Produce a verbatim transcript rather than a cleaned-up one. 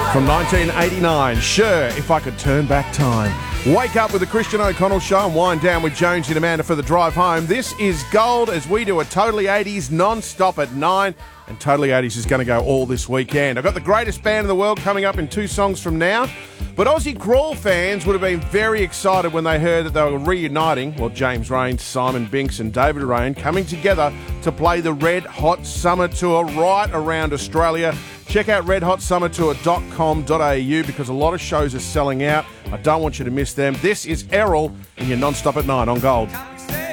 From nineteen eighty-nine, Sure, If I Could Turn Back Time. Wake up with the Christian O'Connell Show and wind down with Jonesy and Amanda for the drive home. This is Gold as we do a Totally eighties non-stop at nine. And Totally eighties is going to go all this weekend. I've got the greatest band in the world coming up in two songs from now. But Aussie Crawl fans would have been very excited when they heard that they were reuniting, well, James Raines, Simon Binks and David Rain coming together to play the Red Hot Summer Tour right around Australia. Check out red hot summer tour dot com dot a u because a lot of shows are selling out. I don't want you to miss them. This is Errol in your Non-Stop at nine on Gold.